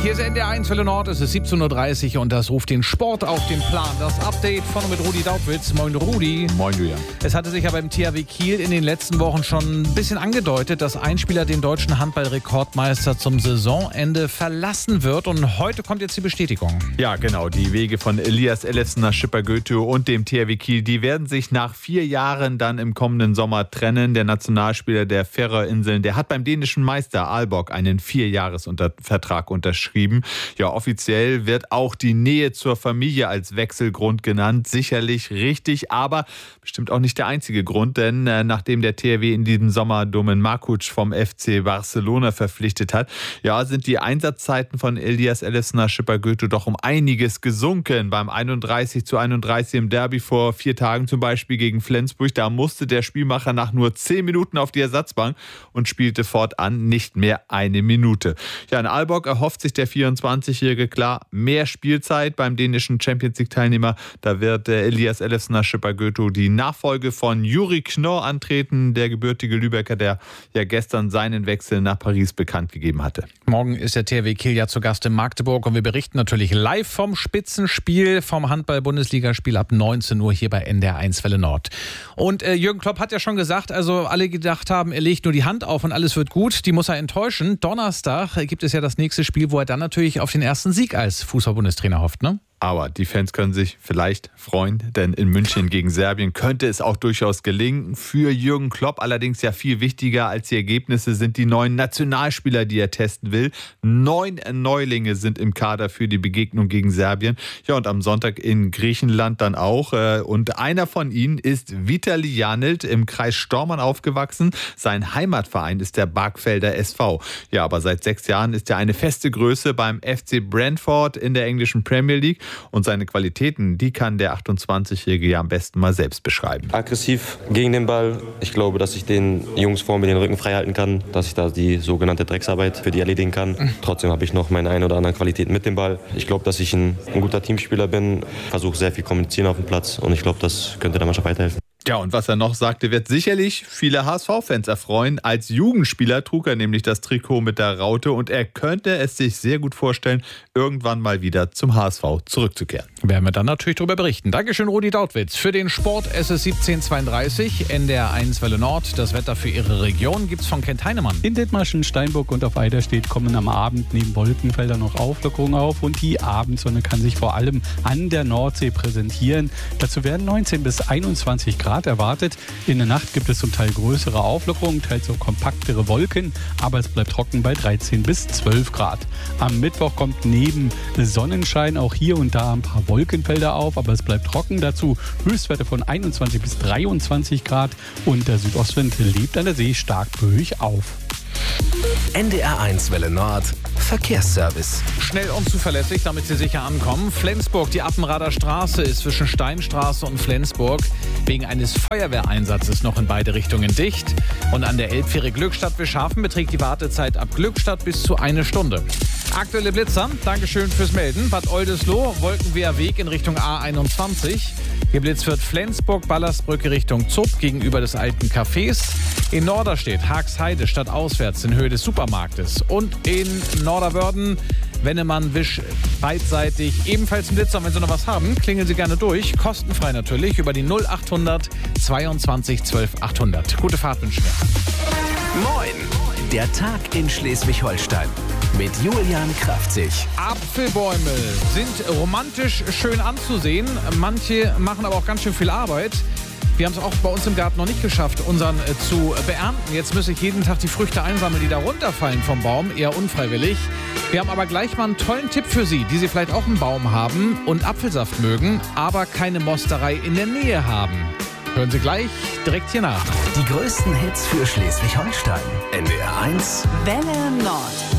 Hier ist NDR1 Welle Nord, es ist 17.30 Uhr und das ruft den Sport auf den Plan. Das Update von und mit Rudi Daubwitz. Moin Rudi. Moin Julian. Es hatte sich ja beim THW Kiel in den letzten Wochen schon ein bisschen angedeutet, dass ein Spieler den deutschen Handball-Rekordmeister zum Saisonende verlassen wird und heute kommt jetzt die Bestätigung. Ja genau, die Wege von Elias Ellefsen, Schipper-Göthe und dem THW Kiel, die werden sich nach 4 Jahren dann im kommenden Sommer trennen. Der Nationalspieler der Färöerinseln, der hat beim dänischen Meister Aalborg einen 4-Jahres-Vertrag unterschrieben. Ja, offiziell wird auch die Nähe zur Familie als Wechselgrund genannt. Sicherlich richtig, aber bestimmt auch nicht der einzige Grund, denn nachdem der THW in diesem Sommer Domen Markuc vom FC Barcelona verpflichtet hat, ja, sind die Einsatzzeiten von Elias Ellefsen, Schipper-Göthe doch um einiges gesunken. Beim 31:31 im Derby vor 4 Tagen zum Beispiel gegen Flensburg, da musste der Spielmacher nach nur 10 Minuten auf die Ersatzbank und spielte fortan nicht mehr 1 Minute. Ja, in Aalborg erhofft sich der 24-Jährige klar mehr Spielzeit beim dänischen Champions-League-Teilnehmer. Da wird Elias Ellefsen, Schipper-Göthe die Nachfolge von Juri Knorr antreten, der gebürtige Lübecker, der ja gestern seinen Wechsel nach Paris bekannt gegeben hatte. Morgen ist der THW Kiel ja zu Gast in Magdeburg und wir berichten natürlich live vom Spitzenspiel, vom Handball-Bundesligaspiel ab 19 Uhr hier bei NDR1 Welle Nord. Und Jürgen Klopp hat ja schon gesagt, also alle gedacht haben, er legt nur die Hand auf und alles wird gut, die muss er enttäuschen. Donnerstag gibt es ja das nächste Spiel, wo er dann natürlich auf den ersten Sieg als Fußball-Bundestrainer hofft, ne? Aber die Fans können sich vielleicht freuen, denn in München gegen Serbien könnte es auch durchaus gelingen. Für Jürgen Klopp allerdings ja viel wichtiger als die Ergebnisse sind die neuen Nationalspieler, die er testen will. 9 Neulinge sind im Kader für die Begegnung gegen Serbien. Ja, und am Sonntag in Griechenland dann auch. Und einer von ihnen ist Vitali Janelt, im Kreis Stormann aufgewachsen. Sein Heimatverein ist der Barkfelder SV. Ja, aber seit 6 Jahren ist er eine feste Größe beim FC Brentford in der englischen Premier League. Und seine Qualitäten, die kann der 28-Jährige ja am besten mal selbst beschreiben. Aggressiv gegen den Ball. Ich glaube, dass ich den Jungs vor mir den Rücken frei halten kann, dass ich da die sogenannte Drecksarbeit für die erledigen kann. Trotzdem habe ich noch meine ein oder anderen Qualitäten mit dem Ball. Ich glaube, dass ich ein guter Teamspieler bin, versuche sehr viel kommunizieren auf dem Platz und ich glaube, das könnte der Mannschaft weiterhelfen. Ja, und was er noch sagte, wird sicherlich viele HSV-Fans erfreuen. Als Jugendspieler trug er nämlich das Trikot mit der Raute und er könnte es sich sehr gut vorstellen, irgendwann mal wieder zum HSV zurückzukehren. Werden wir dann natürlich darüber berichten. Dankeschön, Rudi Daubwitz. Für den Sport, es ist 17:32, NDR1 Welle Nord. Das Wetter für Ihre Region gibt's von Kent Heinemann. In Dithmarschen, Steinburg und auf Eiderstedt kommen am Abend neben Wolkenfeldern noch Auflockerungen auf und die Abendsonne kann sich vor allem an der Nordsee präsentieren. Dazu werden 19 bis 21 Grad erwartet. In der Nacht gibt es zum Teil größere Auflockerungen, teils auch kompaktere Wolken, aber es bleibt trocken bei 13 bis 12 Grad. Am Mittwoch kommt neben Sonnenschein auch hier und da ein paar Wolkenfelder auf, aber es bleibt trocken. Dazu Höchstwerte von 21 bis 23 Grad und der Südostwind lebt an der See stark böig auf. NDR1 Welle Nord Verkehrsservice. Schnell und zuverlässig, damit Sie sicher ankommen. Flensburg, die Appenrader Straße ist zwischen Steinstraße und Flensburg wegen eines Feuerwehreinsatzes noch in beide Richtungen dicht. Und an der Elbfähre Glückstadt-Wischhafen beträgt die Wartezeit ab Glückstadt bis zu 1 Stunde. Aktuelle Blitzer, Dankeschön fürs Melden. Bad Oldesloe, Wolkenweher Weg in Richtung A21. Geblitzt wird Flensburg, Ballersbrücke Richtung Zupp gegenüber des alten Cafés. In Norderstedt, Haagsheide stadtauswärts in Höhe des Supermarktes. Und in Norderwörden, Wennemann, Wisch beidseitig ebenfalls ein Blitzer. Und wenn Sie noch was haben, klingeln Sie gerne durch. Kostenfrei natürlich über die 0800 22 12 800. Gute Fahrt wünschen wir. Moin! Der Tag in Schleswig-Holstein mit Julian Kraftzig. Apfelbäume sind romantisch schön anzusehen. Manche machen aber auch ganz schön viel Arbeit. Wir haben es auch bei uns im Garten noch nicht geschafft, unseren zu beernten. Jetzt müsse ich jeden Tag die Früchte einsammeln, die da runterfallen vom Baum, eher unfreiwillig. Wir haben aber gleich mal einen tollen Tipp für Sie, die Sie vielleicht auch einen Baum haben und Apfelsaft mögen, aber keine Mosterei in der Nähe haben. Hören Sie gleich direkt hier nach. Die größten Hits für Schleswig-Holstein. NDR1 Welle Nord.